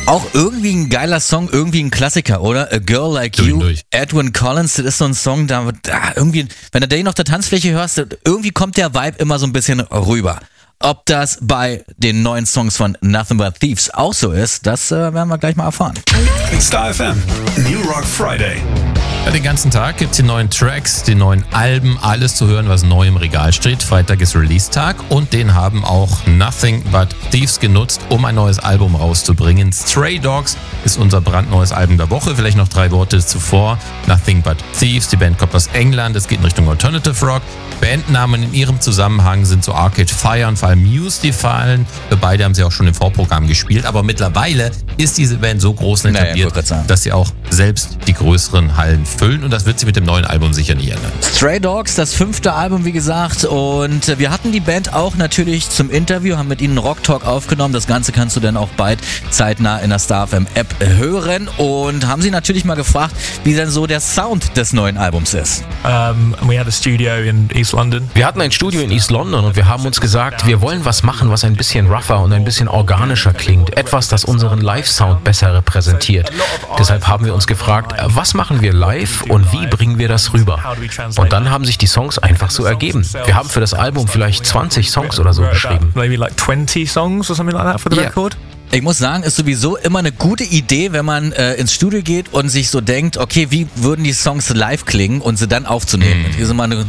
Auch irgendwie ein geiler Song, irgendwie ein Klassiker, oder? A Girl Like You, Edwin Collins, das ist so ein Song, da irgendwie, wenn du den auf der Tanzfläche hörst, irgendwie kommt der Vibe immer so ein bisschen rüber. Ob das bei den neuen Songs von Nothing But Thieves auch so ist, das werden wir gleich mal erfahren. Star FM, New Rock Friday. Ja, den ganzen Tag gibt's die neuen Tracks, die neuen Alben, alles zu hören, was neu im Regal steht. Freitag ist Release-Tag und den haben auch Nothing But Thieves genutzt, um ein neues Album rauszubringen. Stray Dogs ist unser brandneues Album der Woche. Vielleicht noch 3 Worte zuvor. Nothing But Thieves, die Band kommt aus England, es geht in Richtung Alternative Rock. Bandnamen in ihrem Zusammenhang sind so Arcade Fire und vor allem Muse, die fallen. Für beide haben sie auch schon im Vorprogramm gespielt, aber mittlerweile ist diese Band so groß und etabliert, dass sie auch selbst die größeren Hallen füllen und das wird sie mit dem neuen Album sicher nie ändern. Stray Dogs, das 5. Album, wie gesagt, und wir hatten die Band auch natürlich zum Interview, haben mit ihnen Rock Talk aufgenommen. Das Ganze kannst du dann auch bald zeitnah in der Star FM App hören und haben sie natürlich mal gefragt, wie denn so der Sound des neuen Albums ist. We had a studio in East London. Wir hatten ein Studio in East London und wir haben uns gesagt, wir wollen was machen, was ein bisschen rougher und ein bisschen organischer klingt. Etwas, das unseren Live-Sound besser repräsentiert. Deshalb haben wir uns gefragt, was machen wir live und wie bringen wir das rüber? Und dann haben sich die Songs einfach so ergeben. Wir haben für das Album vielleicht 20 Songs oder so geschrieben. Maybe like 20 songs or something like that for the record. Ich muss sagen, ist sowieso immer eine gute Idee, wenn man ins Studio geht und sich so denkt, okay, wie würden die Songs live klingen und sie dann aufzunehmen. Das ist immer ein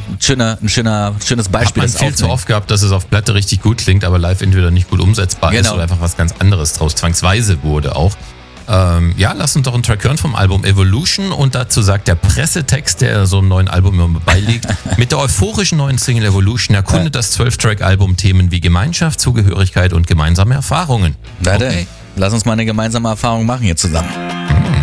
schönes Beispiel. Hat man viel zu oft gehabt, dass es auf Platte richtig gut klingt, aber live entweder nicht gut umsetzbar ist oder einfach was ganz anderes draus zwangsweise wurde auch. Lass uns doch einen Track hören vom Album Evolution und dazu sagt der Pressetext, der so einem neuen Album immer beiliegt, mit der euphorischen neuen Single Evolution erkundet das 12-Track-Album Themen wie Gemeinschaft, Zugehörigkeit und gemeinsame Erfahrungen. Okay. Lass uns mal eine gemeinsame Erfahrung machen hier zusammen.